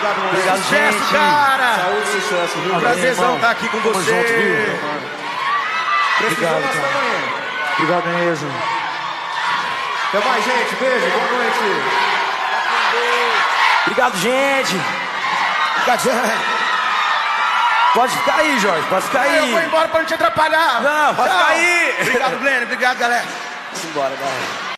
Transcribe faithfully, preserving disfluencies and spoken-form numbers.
Obrigado, mano. Obrigado, Sucesso, gente. cara. Saúde e sucesso, viu? Prazerzão estar aqui com Tamo você. junto, viu? Precisou, Obrigado, nós cara. estamos aí. Obrigado mesmo. Até mais, gente. Beijo. Boa noite. Obrigado, gente. Obrigado, gente. Pode ficar aí, Jorge. Pode ficar aí. Eu vou embora pra não te atrapalhar. Não, pode Tchau. ficar aí. Obrigado, Glenn. Obrigado, galera. Vamos embora, galera.